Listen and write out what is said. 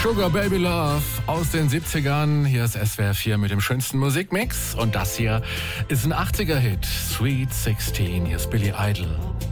Sugar Baby Love aus den 70ern. Hier ist SWR 4 mit dem schönsten Musikmix. Und das hier ist ein 80er-Hit. Sweet 16. Hier ist Billy Idol.